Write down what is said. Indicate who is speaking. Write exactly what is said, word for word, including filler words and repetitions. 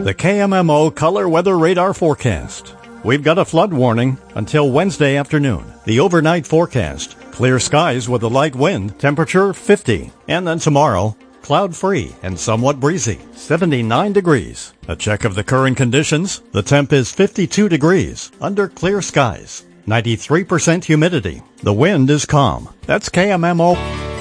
Speaker 1: The K M M O Color Weather Radar Forecast. We've got a flood warning until Wednesday afternoon. The overnight forecast, clear skies with a light wind, temperature fifty. And then tomorrow, cloud-free and somewhat breezy, seventy-nine degrees. A check of the current conditions, the temp is fifty-two degrees, under clear skies, ninety-three percent humidity. The wind is calm. That's K M M O.